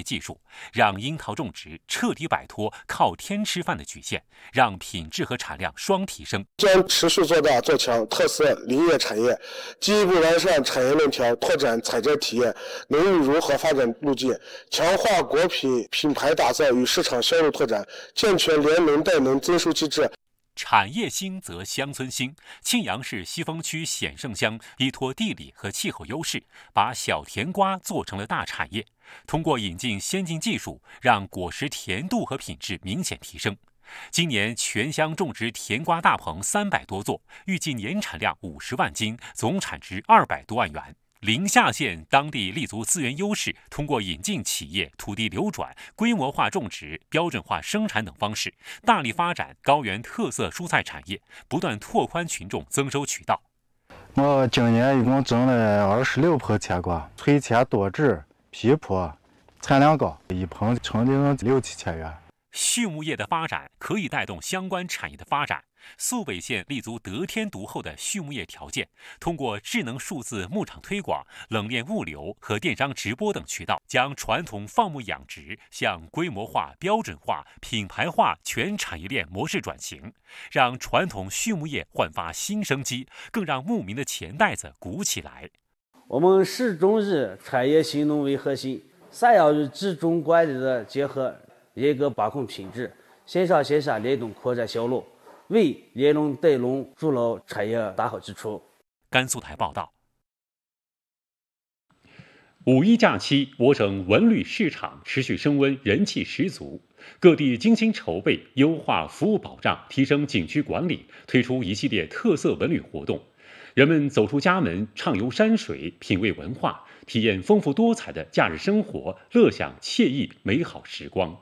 技术，让樱桃种植彻底摆脱靠天吃饭的局限，让品质和产量双提升。 将持续做大做强特色林业产业，进一步完善产业链条，拓展采摘体验、农业融合发展路径，强化果品品牌打造与市场销售拓展，健全联农带农增收机制。 产业兴则乡村兴。庆阳市西峰区显盛乡依托地理和气候优势，把小甜瓜做成了大产业。通过引进先进技术，让果实甜度和品质明显提升。今年全乡种植甜瓜大棚300多座，预计年产量50万斤，总产值200多万元。临夏县当地立足资源优势，通过引进企业、土地流转、规模化种植、标准化生产等方式，大力发展高原特色蔬菜产业，不断拓宽群众增收渠道。 我今年一共种了26坡甜瓜，脆甜多汁，皮薄，产量高，一棚成定6、7千元。 畜牧业的发展可以带动相关产业的发展。肃北县立足得天独厚的畜牧业条件，通过智能数字牧场推广、冷链物流和电商直播等渠道，将传统放牧养殖向规模化、标准化、品牌化全产业链模式转型，让传统畜牧业焕发新生机，更让牧民的钱袋子鼓起来。 我们始终以产业兴农为核心，3要与集中管理的结合，严格把控品质，线上线下联动扩展销路，为联农带农筑牢产业打好基础。 甘肃台报道。五一假期，我省文旅市场持续升温，人气十足。各地精心筹备，优化服务保障，提升景区管理，推出一系列特色文旅活动。人们走出家门，畅游山水，品味文化，体验丰富多彩的假日生活，乐享惬意美好时光。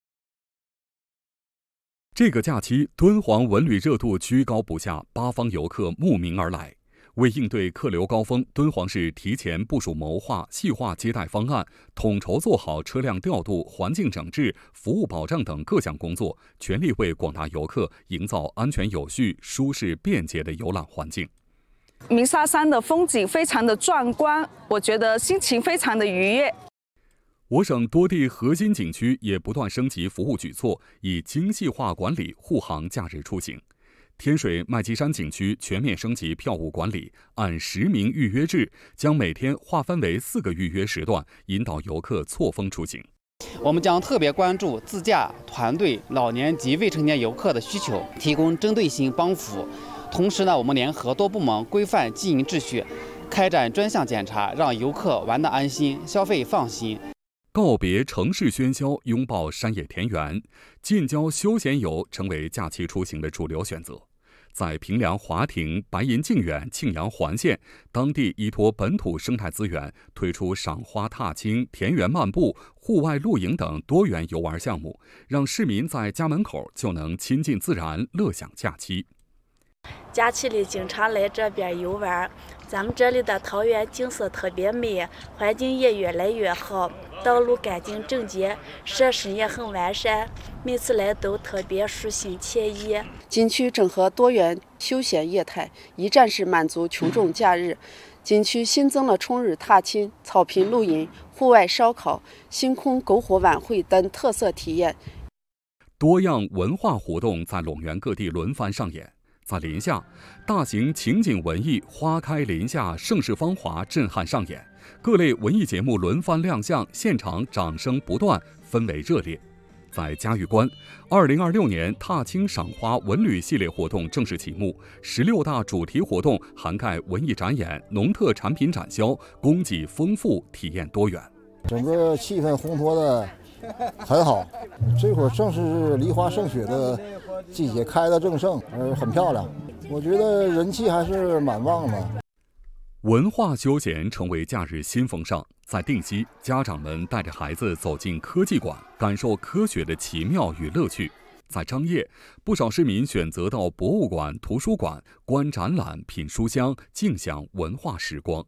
这个假期，敦煌文旅热度居高不下，八方游客慕名而来。为应对客流高峰，敦煌市提前部署谋划细化接待方案，统筹做好车辆调度、环境整治、服务保障等各项工作，全力为广大游客营造安全有序、舒适便捷的游览环境。 鸣沙山的风景非常的壮观，我觉得心情非常的愉悦。 我省多地核心景区也不断升级服务举措，以精细化管理护航假日出行。天水麦积山景区全面升级票务管理，按实名预约制，将每天划分为4个预约时段，引导游客错峰出行。 我们将特别关注自驾、团队、老年及未成年游客的需求，提供针对性帮扶。同时呢，我们联合多部门规范经营秩序，开展专项检查，让游客玩得安心，消费放心。 告别城市喧嚣，拥抱山野田园，近郊休闲游成为假期出行的主流选择。在平凉华亭、白银靖远、庆阳环线，当地依托本土生态资源，推出赏花踏青、田园漫步、户外露营等多元游玩项目，让市民在家门口就能亲近自然，乐享假期。 假期里经常来这边游玩，咱们这里的桃源景色特别美，环境也越来越好，道路干净整洁，设施也很完善，每次来都特别舒心惬意。 景区整合多元休闲业态，一站式满足群众假日。景区新增了春日踏青、草坪露营、户外烧烤、星空篝火晚会等特色体验。 多样文化活动在陇源各地轮番上演。在临夏，大型情景文艺《花开临夏，盛世芳华》震撼上演，各类文艺节目轮番亮相，现场掌声不断，氛围热烈。在嘉峪关，2026年踏青赏花文旅系列活动正式启幕，16大主题活动涵盖文艺展演、农特产品展销，供给丰富，体验多元。 整个气氛烘托的很好，这会儿正是梨花盛雪的季节，开得正盛，很漂亮。我觉得人气还是蛮旺的。 文化休闲成为假日新风尚。在定西，家长们带着孩子走进科技馆，感受科学的奇妙与乐趣。在张掖，不少市民选择到博物馆、图书馆观展览、品书香，尽享文化时光。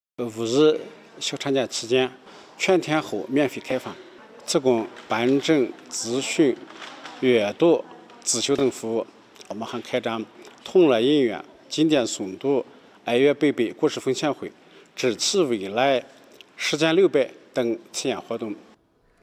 5日小长假期间，全天候免费开放，提供办证、咨询、阅读、自修等服务。我们还开展同乐音乐、经典诵读、爱乐贝贝故事分享会、智器未来、实践600等体验活动。